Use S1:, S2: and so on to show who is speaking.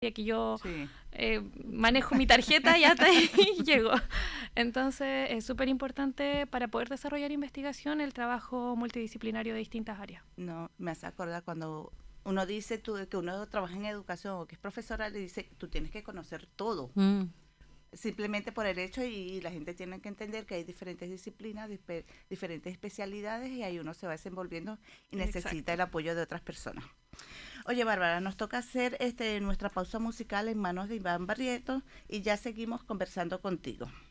S1: que yo
S2: Sí.
S1: manejo mi tarjeta y hasta ahí llego. Entonces es súper importante para poder desarrollar investigación el trabajo multidisciplinario de distintas áreas.
S2: No, me hace acordar cuando uno dice que uno trabaja en educación o que es profesora, le dice, tú tienes que conocer todo. Simplemente por el hecho y la gente tiene que entender que hay diferentes disciplinas, diferentes especialidades y ahí uno se va desenvolviendo y necesita
S1: Exacto.
S2: el apoyo de otras personas. Oye, Bárbara, nos toca hacer nuestra pausa musical en manos de Iván Barrieto y ya seguimos conversando contigo.